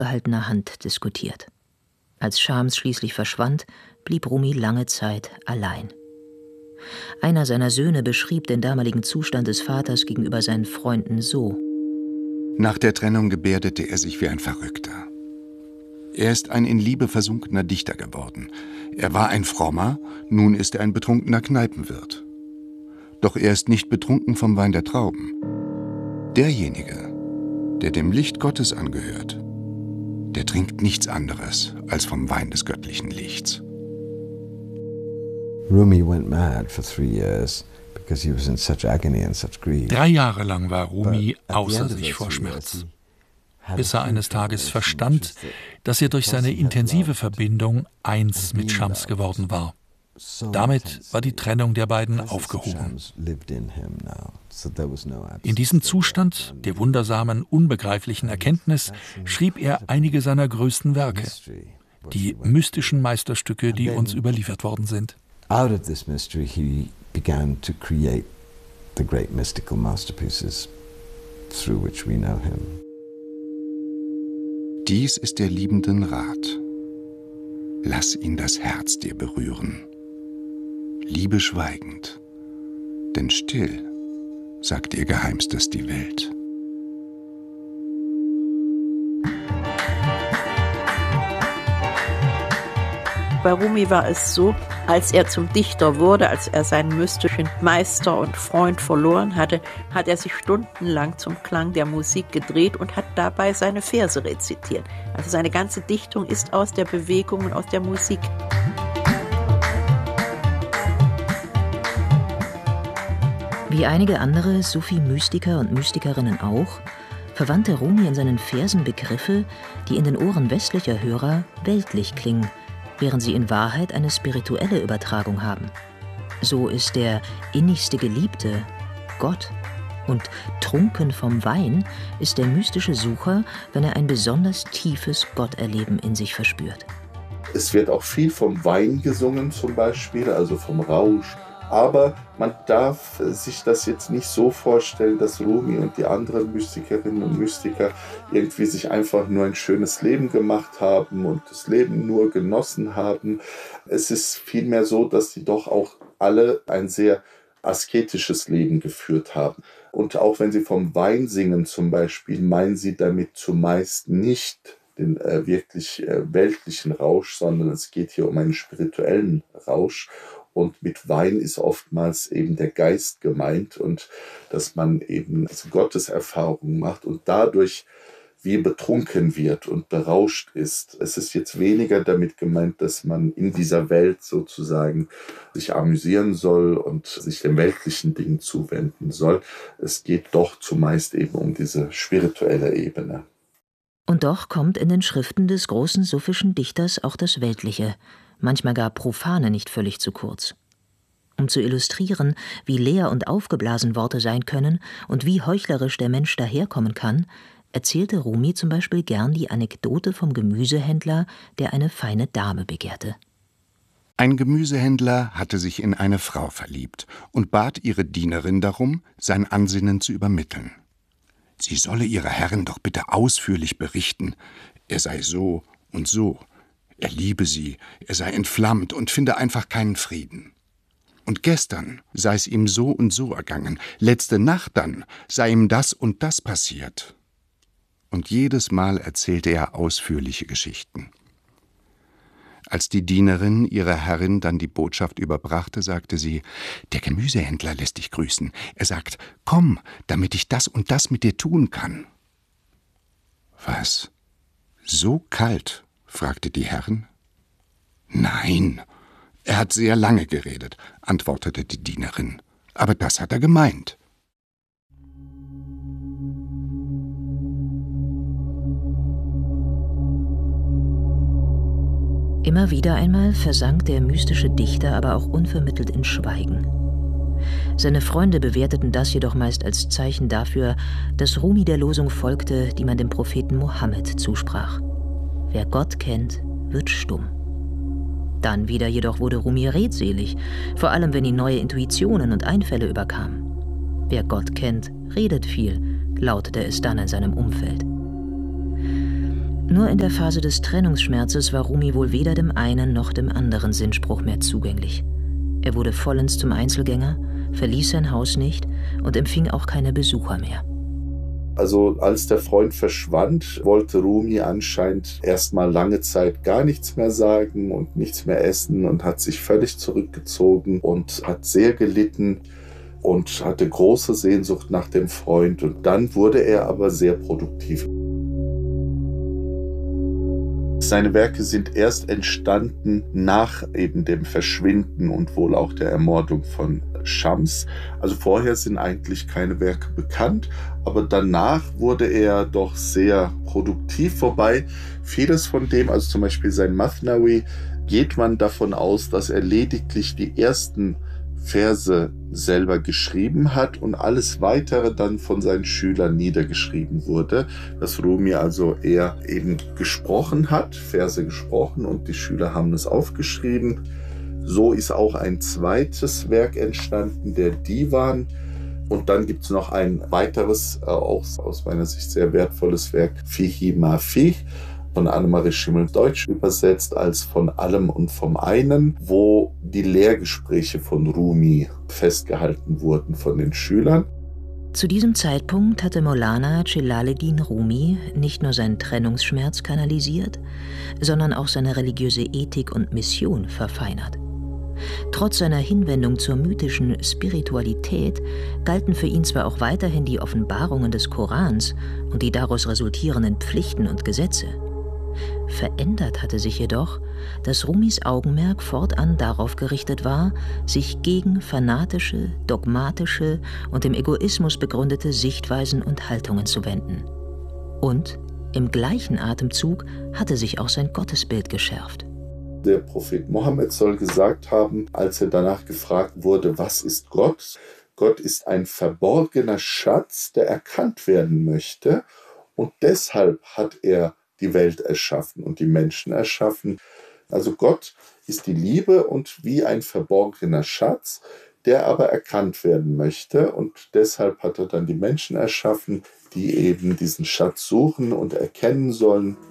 gehaltener Hand diskutiert. Als Shams schließlich verschwand, blieb Rumi lange Zeit allein. Einer seiner Söhne beschrieb den damaligen Zustand des Vaters gegenüber seinen Freunden so: Nach der Trennung gebärdete er sich wie ein Verrückter. Er ist ein in Liebe versunkener Dichter geworden. Er war ein Frommer, nun ist er ein betrunkener Kneipenwirt. Doch er ist nicht betrunken vom Wein der Trauben. Derjenige, der dem Licht Gottes angehört, der trinkt nichts anderes als vom Wein des göttlichen Lichts. Rumi went mad for 3 years because he was in such agony and such grief. 3 Jahre lang war Rumi außer sich vor Schmerz, bis er eines Tages verstand, dass er durch seine intensive Verbindung eins mit Shams geworden war. Damit war die Trennung der beiden aufgehoben. In diesem Zustand der wundersamen, unbegreiflichen Erkenntnis schrieb er einige seiner größten Werke, die mystischen Meisterstücke, die uns überliefert worden sind. Out of this mystery he began to create the great mystical masterpieces through which we know him. Dies ist der liebenden Rat. Lass ihn das Herz dir berühren. Liebe schweigend, denn still sagt ihr Geheimstes die Welt. Bei Rumi war es so, als er zum Dichter wurde, als er seinen mystischen Meister und Freund verloren hatte, hat er sich stundenlang zum Klang der Musik gedreht und hat dabei seine Verse rezitiert. Also seine ganze Dichtung ist aus der Bewegung und aus der Musik. Wie einige andere Sufi-Mystiker und Mystikerinnen auch, verwandte Rumi in seinen Versen Begriffe, die in den Ohren westlicher Hörer weltlich klingen, während sie in Wahrheit eine spirituelle Übertragung haben. So ist der innigste Geliebte Gott und trunken vom Wein ist der mystische Sucher, wenn er ein besonders tiefes Gotterleben in sich verspürt. Es wird auch viel vom Wein gesungen zum Beispiel, also vom Rausch. Aber man darf sich das jetzt nicht so vorstellen, dass Rumi und die anderen Mystikerinnen und Mystiker irgendwie sich einfach nur ein schönes Leben gemacht haben und das Leben nur genossen haben. Es ist vielmehr so, dass sie doch auch alle ein sehr asketisches Leben geführt haben. Und auch wenn sie vom Wein singen zum Beispiel, meinen sie damit zumeist nicht den wirklich weltlichen Rausch, sondern es geht hier um einen spirituellen Rausch. Und mit Wein ist oftmals eben der Geist gemeint und dass man eben Gotteserfahrungen macht und dadurch wie betrunken wird und berauscht ist. Es ist jetzt weniger damit gemeint, dass man in dieser Welt sozusagen sich amüsieren soll und sich den weltlichen Dingen zuwenden soll. Es geht doch zumeist eben um diese spirituelle Ebene. Und doch kommt in den Schriften des großen sufischen Dichters auch das Weltliche, manchmal gar Profane, nicht völlig zu kurz. Um zu illustrieren, wie leer und aufgeblasen Worte sein können und wie heuchlerisch der Mensch daherkommen kann, erzählte Rumi zum Beispiel gern die Anekdote vom Gemüsehändler, der eine feine Dame begehrte. Ein Gemüsehändler hatte sich in eine Frau verliebt und bat ihre Dienerin darum, sein Ansinnen zu übermitteln. Sie solle ihrer Herrin doch bitte ausführlich berichten, er sei so und so. Er liebe sie, er sei entflammt und finde einfach keinen Frieden. Und gestern sei es ihm so und so ergangen, letzte Nacht dann sei ihm das und das passiert. Und jedes Mal erzählte er ausführliche Geschichten. Als die Dienerin ihrer Herrin dann die Botschaft überbrachte, sagte sie: Der Gemüsehändler lässt dich grüßen. Er sagt: Komm, damit ich das und das mit dir tun kann. Was? So kalt? Fragte die Herrin. Nein, er hat sehr lange geredet, antwortete die Dienerin. Aber das hat er gemeint. Immer wieder einmal versank der mystische Dichter aber auch unvermittelt in Schweigen. Seine Freunde bewerteten das jedoch meist als Zeichen dafür, dass Rumi der Losung folgte, die man dem Propheten Mohammed zusprach: Wer Gott kennt, wird stumm. Dann wieder jedoch wurde Rumi redselig, vor allem wenn ihn neue Intuitionen und Einfälle überkamen. Wer Gott kennt, redet viel, lautete es dann in seinem Umfeld. Nur in der Phase des Trennungsschmerzes war Rumi wohl weder dem einen noch dem anderen Sinnspruch mehr zugänglich. Er wurde vollends zum Einzelgänger, verließ sein Haus nicht und empfing auch keine Besucher mehr. Also als der Freund verschwand, wollte Rumi anscheinend erstmal lange Zeit gar nichts mehr sagen und nichts mehr essen und hat sich völlig zurückgezogen und hat sehr gelitten und hatte große Sehnsucht nach dem Freund. Und dann wurde er aber sehr produktiv. Seine Werke sind erst entstanden nach eben dem Verschwinden und wohl auch der Ermordung von Shams. Also vorher sind eigentlich keine Werke bekannt, aber danach wurde er doch sehr produktiv. Wobei vieles von dem, also zum Beispiel sein Mathnawi, geht man davon aus, dass er lediglich die ersten Verse selber geschrieben hat und alles Weitere dann von seinen Schülern niedergeschrieben wurde, dass Rumi also eher eben gesprochen hat, Verse gesprochen und die Schüler haben es aufgeschrieben. So ist auch ein zweites Werk entstanden, der Divan. Und dann gibt es noch ein weiteres, auch aus meiner Sicht sehr wertvolles Werk, Fihi ma Fih, von Annemarie Schimmel Deutsch übersetzt als Von allem und vom einen, wo die Lehrgespräche von Rumi festgehalten wurden von den Schülern. Zu diesem Zeitpunkt hatte Maulana Celaleddin Rumi nicht nur seinen Trennungsschmerz kanalisiert, sondern auch seine religiöse Ethik und Mission verfeinert. Trotz seiner Hinwendung zur mythischen Spiritualität galten für ihn zwar auch weiterhin die Offenbarungen des Korans und die daraus resultierenden Pflichten und Gesetze. Verändert hatte sich jedoch, dass Rumis Augenmerk fortan darauf gerichtet war, sich gegen fanatische, dogmatische und im Egoismus begründete Sichtweisen und Haltungen zu wenden. Und im gleichen Atemzug hatte sich auch sein Gottesbild geschärft. Der Prophet Mohammed soll gesagt haben, als er danach gefragt wurde, was ist Gott? Gott ist ein verborgener Schatz, der erkannt werden möchte, und deshalb hat er die Welt erschaffen und die Menschen erschaffen. Also Gott ist die Liebe und wie ein verborgener Schatz, der aber erkannt werden möchte. Und deshalb hat er dann die Menschen erschaffen, die eben diesen Schatz suchen und erkennen sollen.